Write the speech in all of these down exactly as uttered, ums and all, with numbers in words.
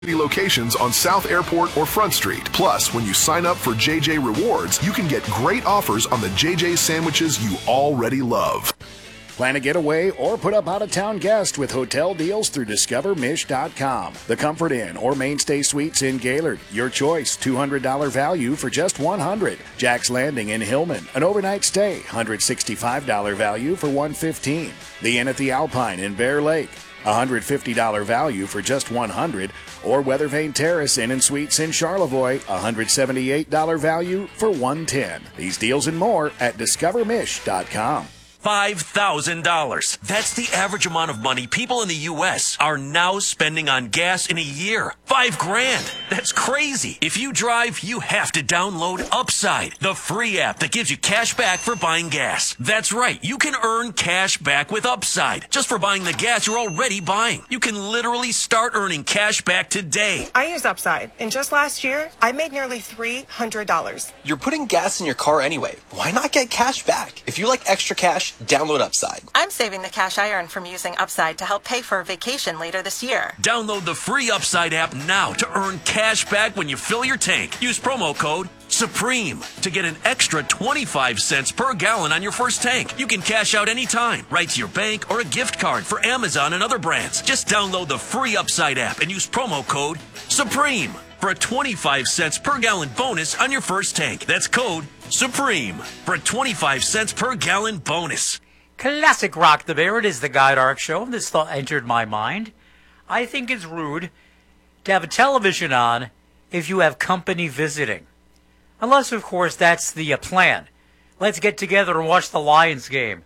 locations on South Airport or Front Street. Plus, when you sign up for J J Rewards, you can get great offers on the J J sandwiches you already love. Plan a getaway or put up out-of-town guest with hotel deals through discover mish dot com. The Comfort Inn or Mainstay Suites in Gaylord. Your choice, two hundred dollars value for just one hundred dollars. Jack's Landing in Hillman. An overnight stay, one hundred sixty-five dollars value for one hundred fifteen dollars. The Inn at the Alpine in Bear Lake. one hundred fifty dollars value for just one hundred dollars. Or Weathervane Terrace Inn and Suites in Charlevoix, one hundred seventy-eight dollars value for one hundred ten dollars. These deals and more at discover mish dot com. five thousand dollars. That's the average amount of money people in the U S are now spending on gas in a year. Five grand. That's crazy. If you drive, you have to download Upside, the free app that gives you cash back for buying gas. That's right. You can earn cash back with Upside just for buying the gas you're already buying. You can literally start earning cash back today. I use Upside, and just last year, I made nearly three hundred dollars. You're putting gas in your car anyway. Why not get cash back? If you like extra cash, download Upside. I'm saving the cash I earn from using Upside to help pay for a vacation later this year. Download the free Upside app now to earn cash back when you fill your tank. Use promo code SUPREME to get an extra twenty-five cents per gallon on your first tank. You can cash out anytime, right to your bank or a gift card for Amazon and other brands. Just download the free Upside app and use promo code SUPREME for a twenty-five cents per gallon bonus on your first tank. That's code SUPREME for a twenty-five cents per gallon bonus. Classic Rock the Bear. It is the Guy Dark Show. This thought entered my mind. I think it's rude to have a television on if you have company visiting. Unless, of course, that's the uh, plan. Let's get together and watch the Lions game.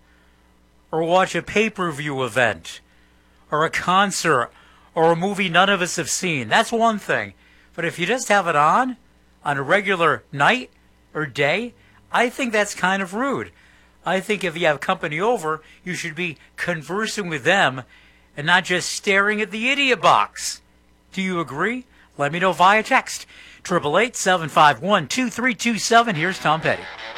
Or watch a pay-per-view event. Or a concert. Or a movie none of us have seen. That's one thing. But if you just have it on, on a regular night or day, I think that's kind of rude. I think if you have company over, you should be conversing with them and not just staring at the idiot box. Do you agree? Let me know via text. eight eight eight, seven five one, two three two seven. Here's Tom Petty.